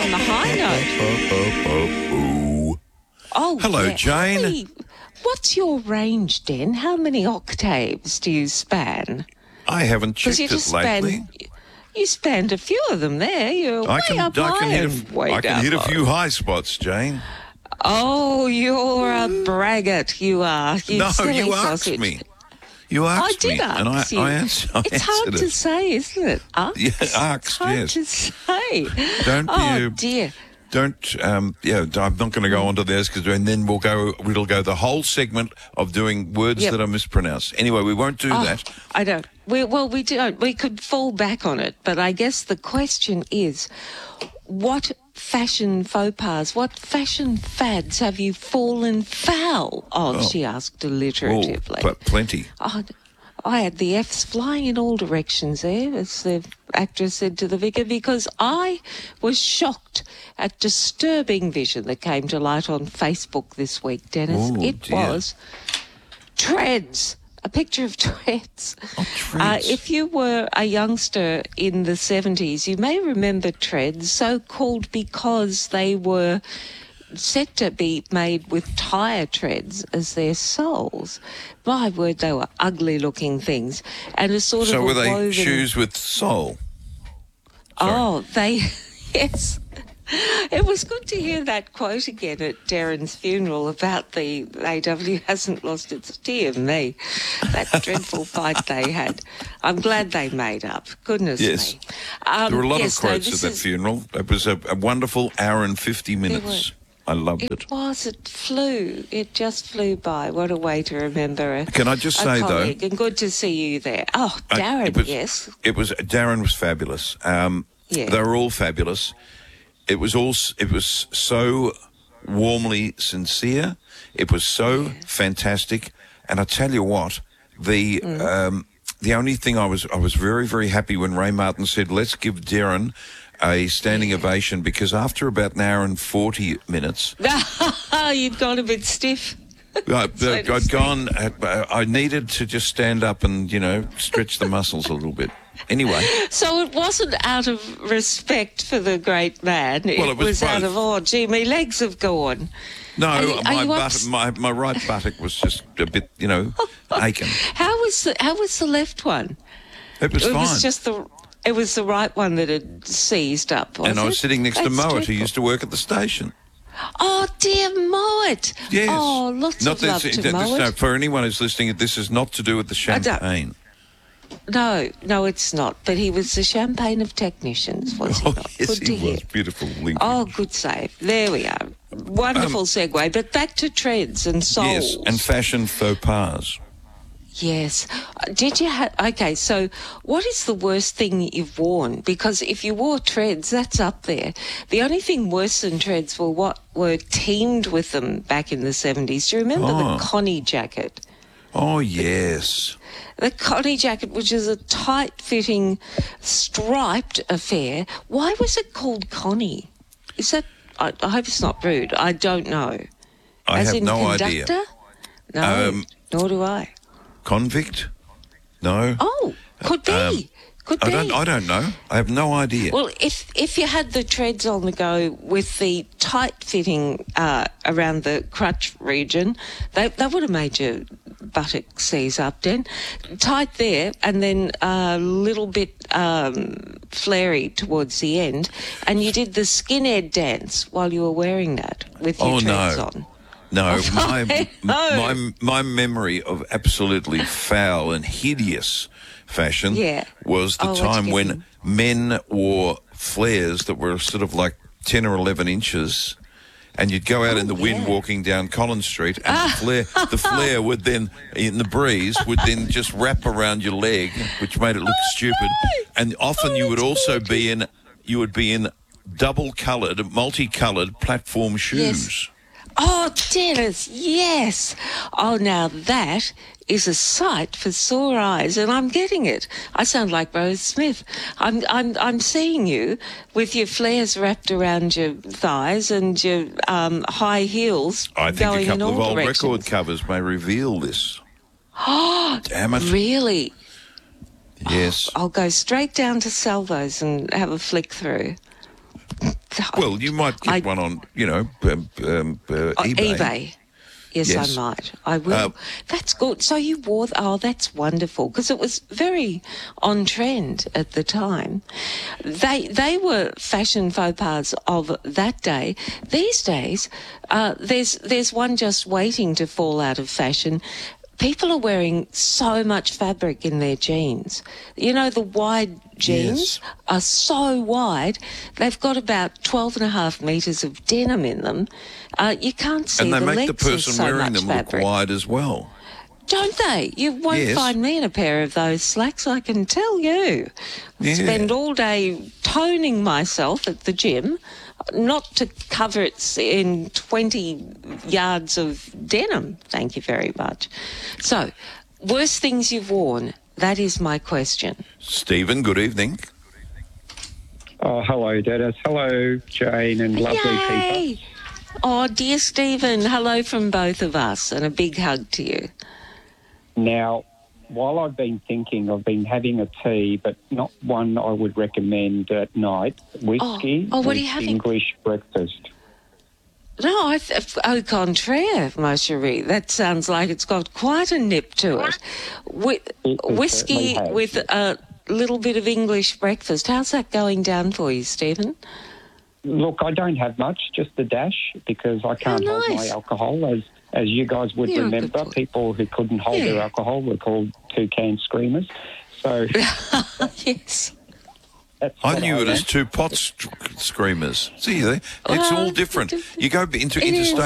on the high note. Oh, Hello, yeah. Jane. What's your range, Den? How many octaves do you span? I haven't 'Cause checked it lately. You spanned a few of them there. You're way up high and way I can down hit a low. few high spots, Jane. Oh, you're a braggart. You are. No, silly you asked sausage. me. You asked I did me, ask and you. I It's answered hard to it. say, isn't it? Asked? Yeah, It's asked, hard yes. to say. Don't Oh, be. dear. Don't. I'm not going to go on to this and then we'll go. It'll go the whole segment of doing words Yep. that are mispronounced. Anyway, we won't do that. I don't. We don't. We could fall back on it, but I guess the question is, what fashion faux pas, what fashion fads have you fallen foul of? She asked alliteratively. Plenty. Oh, I had the F's flying in all directions there, as the actress said to the vicar, because I was shocked at disturbing vision that came to light on Facebook this week, Dennis. Oh, it dear. was treads. A picture of treads. Oh, treads. If you were a youngster in the 70s, you may remember treads, so called because they were said to be made with tyre treads as their soles. My word, they were ugly-looking things. And a sort So of were a they woven... shoes with sole? Oh, they... Yes. It was good to hear that quote again at Darren's funeral about the AW hasn't lost its dear me. That dreadful fight they had. I'm glad they made up. Goodness Yes. me. There were a lot of yes, no, quotes at this that is- funeral. It was a wonderful hour and 50 minutes. I loved it. It was. It flew. It just flew by. What a way to remember it. Can I just say, though... colleague, and good to see you there. Oh, Darren, yes. Darren was fabulous. Yeah. They were all fabulous. It was so warmly sincere. It was so fantastic. And I tell you what, the only thing I was very, very happy when Ray Martin said, let's give Darren a standing ovation, because after about an hour and 40 minutes, You'd gone a bit stiff. I'd gone. I needed to just stand up and stretch the muscles a little bit. Anyway, So it wasn't out of respect for the great man. Well, it was out both. of, oh, gee, my legs have gone. no, Are you my right buttock was just a bit, aching. How was the left one? It was It fine. was just it was the right one that had seized up, And I was sitting next to That's Moet, who dreadful. used to work at the station. Oh, dear Moet. Yes. Oh, lots of love to Moet. For anyone who's listening, this is not to do with the don't- champagne. No, it's not. But he was the champagne of technicians, was he Oh, not? yes, Good to he hear. was. Beautiful linkage. Oh, good save. There we are. Wonderful segue. But back to treads and soles. Yes, and fashion faux pas. Yes. Did you have... Okay, so what is the worst thing that you've worn? Because if you wore treads, that's up there. The only thing worse than treads were what were teamed with them back in the 70s. Do you remember the Connie jacket? Oh, yes. The Connie jacket, which is a tight-fitting, striped affair. Why was it called Connie? Is that... I hope it's not rude. I don't know. I As have in no conductor? idea. No, nor do I. Convict? No. Oh, could be. Could be. I don't know. I have no idea. Well, if you had the treads on the go with the tight fitting around the crutch region, they would have made your buttock seize up, then. Tight there, and then a little bit flary towards the end, and you did the skinhead dance while you were wearing that with your treads on. No, No. my memory of absolutely foul and hideous fashion was the Oh, what'd time you when get men wore flares that were sort of like 10 or 11 inches, and you'd go out in the wind walking down Collins Street, and the flare would then, in the breeze, would then just wrap around your leg, which made it look stupid. And often you would also be in double-coloured, multicoloured platform shoes. Oh, Dennis, yes. Oh, now that is a sight for sore eyes, and I'm getting it. I sound like Rose Smith. I'm seeing you with your flares wrapped around your thighs and your high heels. I think going a couple in of all old directions. record covers may reveal this. Oh, damn it! Really? Yes. I'll go straight down to Salvo's and have a flick through. Well, you might get one on, eBay. eBay. Yes, Yes. I might. I will. That's good. So you wore... that's wonderful, because it was very on trend at the time. They were fashion faux pas of that day. These days, there's one just waiting to fall out of fashion. People are wearing so much fabric in their jeans. You know, the wide jeans are so wide, they've got about 12.5 metres of denim in them. You can't see And they the make legs the person of so wearing much them fabric. look wide as well. Don't they? You won't Yes. find me in a pair of those slacks, I can tell you. I spend all day toning myself at the gym, not to cover it in 20 yards of denim. Thank you very much. So, worst things you've worn? That is my question. Stephen, good evening. Oh, hello, Dennis. Hello, Jane, and lovely people. Yay! Oh, dear Stephen, hello from both of us, and a big hug to you. Now, while I've been thinking, I've been having a tea, but not one I would recommend at night. Whiskey what are with you having? English breakfast. No, au contraire, ma chérie. That sounds like it's got quite a nip to it. It Whiskey certainly has, with yes. a little bit of English breakfast. How's that going down for you, Stephen? Look, I don't have much, just a dash, because I can't hold my nice. alcohol. As you guys would You're a good remember, boy. people who couldn't hold Yeah. their alcohol were called toucan screamers. So Yes. that's I what knew it am. as two pot screamers. See, it's Well, all different. You go into it is. interstate